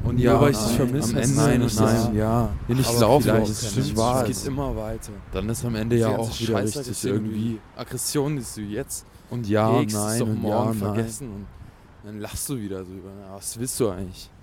Und Ja, nur weil ich nein, dich vermisse, am heißt Ende, es ja nein, nicht, nein, dass ich ja. hier nicht Aber laufe. vielleicht, Das das stimmt stimmt, wahr. es geht immer weiter. Dann ist am Ende Diese ja ganze auch wieder Scheiße, richtig das irgendwie irgendwie. Aggression, die du jetzt Und ja, hegst, ist nein doch und morgen ja, nein. vergessen und dann lachst du wieder drüber. Na, was willst du eigentlich?